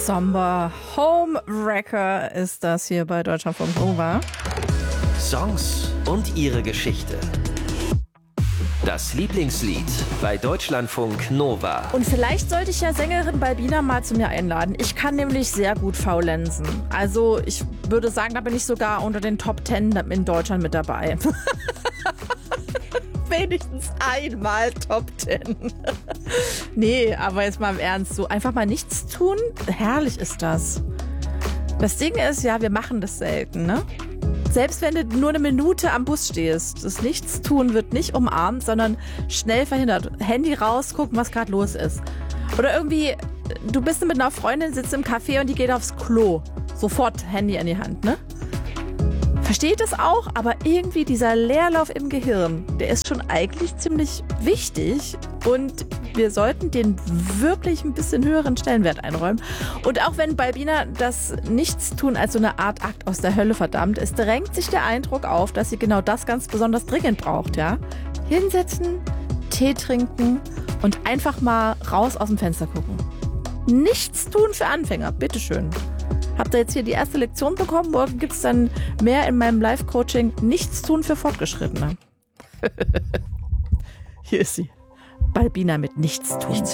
Somber Homewrecker ist das hier bei Deutschlandfunk Nova. Songs und ihre Geschichte. Das Lieblingslied bei Deutschlandfunk Nova. Und vielleicht sollte ich ja Sängerin Balbina mal zu mir einladen. Ich kann nämlich sehr gut faulenzen. Also ich würde sagen, da bin ich sogar unter den Top 10 in Deutschland mit dabei. Wenigstens einmal Top 10. Nee, aber jetzt mal im Ernst, so einfach mal nichts tun, herrlich ist das. Das Ding ist ja, wir machen das selten, ne? Selbst wenn du nur eine Minute am Bus stehst, das Nichtstun wird nicht umarmt, sondern schnell verhindert. Handy raus, gucken, was gerade los ist. Oder irgendwie, du bist mit einer Freundin, sitzt im Café und die geht aufs Klo. Sofort Handy in die Hand, ne? Versteht es auch, aber irgendwie dieser Leerlauf im Gehirn, der ist schon eigentlich ziemlich wichtig und wir sollten den wirklich ein bisschen höheren Stellenwert einräumen. Und auch wenn Balbina das Nichtstun als so eine Art Akt aus der Hölle verdammt, es drängt sich der Eindruck auf, dass sie genau das ganz besonders dringend braucht, ja? Hinsetzen, Tee trinken und einfach mal raus aus dem Fenster gucken. Nichtstun für Anfänger, bitteschön. Habt ihr jetzt hier die erste Lektion bekommen? Morgen gibt es dann mehr in meinem Live-Coaching. Nichtstun für Fortgeschrittene. Hier ist sie. Balbina mit Nichtstun.